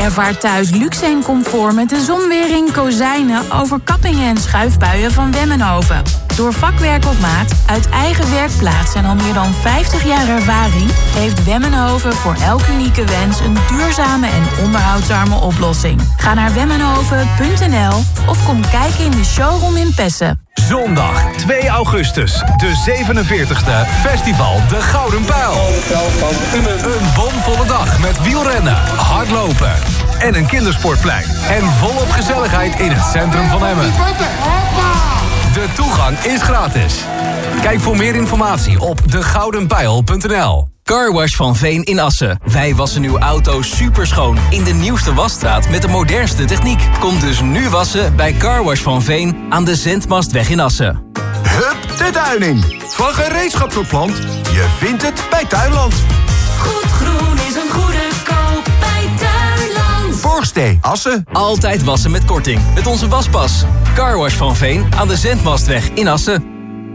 Ervaar thuis luxe en comfort met de zonwering, kozijnen, overkappingen en schuifbuien van Wemmenhoven. Door vakwerk op maat, uit eigen werkplaats en al meer dan 50 jaar ervaring heeft Wemmenhoven voor elk unieke wens een duurzame en onderhoudsarme oplossing. Ga naar wemmenhoven.nl of kom kijken in de showroom in Pessen. Zondag 2 augustus, de 47e Festival De Gouden Pijl. Een bomvolle dag met wielrennen, hardlopen en een kindersportplein. En volop gezelligheid in het centrum van Emmen. De toegang is gratis. Kijk voor meer informatie op degoudenpijl.nl. Carwash van Veen in Assen. Wij wassen uw auto superschoon in de nieuwste wasstraat met de modernste techniek. Kom dus nu wassen bij Carwash van Veen aan de Zendmastweg in Assen. Hup de tuin in. Van gereedschapsverplant. Je vindt het bij Tuinland. Goed groen is een goede koop bij Tuinland. Borgstee, Assen. Altijd wassen met korting met onze waspas. Carwash van Veen aan de Zendmastweg in Assen.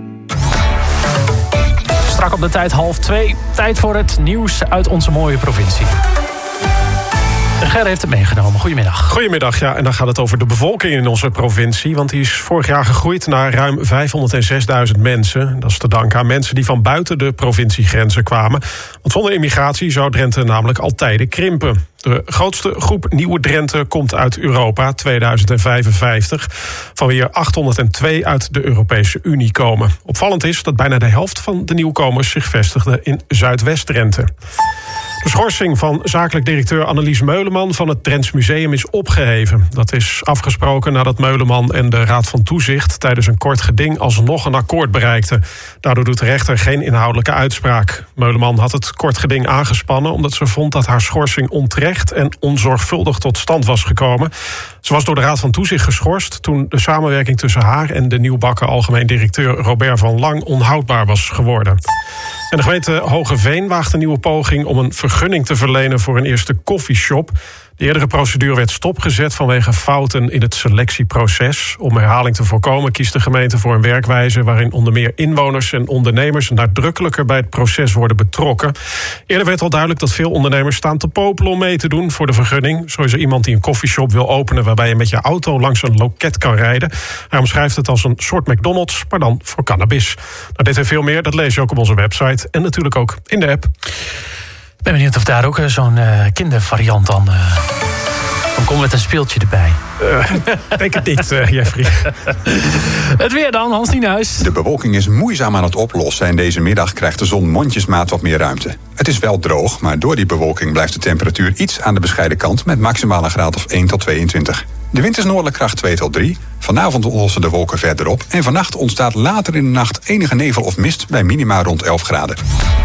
Strak op de tijd 1:30. Tijd voor het nieuws uit onze mooie provincie. Ger heeft het meegenomen. Goedemiddag. Goedemiddag, ja. En dan gaat het over de bevolking in onze provincie. Want die is vorig jaar gegroeid naar ruim 506.000 mensen. Dat is te danken aan mensen die van buiten de provinciegrenzen kwamen. Want zonder immigratie zou Drenthe namelijk al tijden krimpen. De grootste groep nieuwe Drenten komt uit Europa, 2055. Van wie er 802 uit de Europese Unie komen. Opvallend is dat bijna de helft van de nieuwkomers zich vestigde in Zuidwest-Drenthe. De schorsing van zakelijk directeur Annelies Meuleman van het Drents Museum is opgeheven. Dat is afgesproken nadat Meuleman en de Raad van Toezicht tijdens een kort geding alsnog een akkoord bereikten. Daardoor doet de rechter geen inhoudelijke uitspraak. Meuleman had het kort geding aangespannen omdat ze vond dat haar schorsing onterecht en onzorgvuldig tot stand was gekomen. Ze was door de Raad van Toezicht geschorst toen de samenwerking tussen haar en de nieuwbakken algemeen directeur Robert van Lang onhoudbaar was geworden. En de gemeente Hogeveen waagt een nieuwe poging om een vergunning te verlenen voor een eerste koffieshop. De eerdere procedure werd stopgezet vanwege fouten in het selectieproces. Om herhaling te voorkomen kiest de gemeente voor een werkwijze waarin onder meer inwoners en ondernemers nadrukkelijker bij het proces worden betrokken. Eerder werd al duidelijk dat veel ondernemers staan te popelen om mee te doen voor de vergunning. Zo is er iemand die een koffieshop wil openen waarbij je met je auto langs een loket kan rijden. Hij omschrijft het als een soort McDonald's, maar dan voor cannabis. Nou, dit en veel meer, dat lees je ook op onze website en natuurlijk ook in de app. Ik ben benieuwd of daar ook zo'n kindervariant dan komt met een speeltje erbij. Denk het niet, Jeffrey. Het weer dan, Hans Nienhuis. De bewolking is moeizaam aan het oplossen en deze middag krijgt de zon mondjesmaat wat meer ruimte. Het is wel droog, maar door die bewolking blijft de temperatuur iets aan de bescheiden kant met maximaal een graad of 1 tot 22. De wind is noordelijk kracht 2 tot 3. Vanavond lossen de wolken verder op en vannacht ontstaat later in de nacht enige nevel of mist bij minima rond 11 graden.